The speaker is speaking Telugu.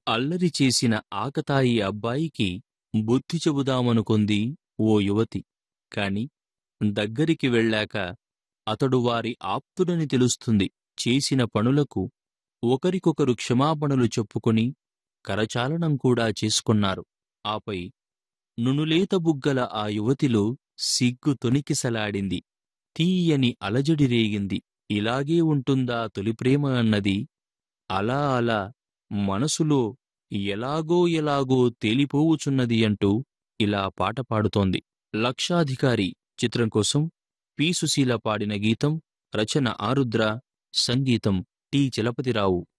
అల్లరి చేసిన ఆకతాయి అబ్బాయికి బుద్ధి చెబుదామనుకుంది ఓ యువతి. కాని దగ్గరికి వెళ్ళాక అతడు వారి ఆప్తుడని తెలుస్తుంది. చేసిన పనులకు ఒకరికొకరు క్షమాపణలు చెప్పుకొని కరచాలనం కూడా చేసుకున్నారు. ఆపై నునులేత బుగ్గల ఆ యువతిలో సిగ్గు తొణికిసలాడింది. తీయని అలజడి రేగింది. ఇలాగే ఉంటుందా తొలిప్రేమ అన్నది? అలా అలా మనసులో ఎలాగో తేలిపోవుచున్నది అంటూ ఇలా పాట పాడుతోంది. లక్షాధికారి చిత్రం కోసం పి. సుశీల పాడిన గీతం. రచన ఆరుద్ర, సంగీతం టి. చలపతిరావు.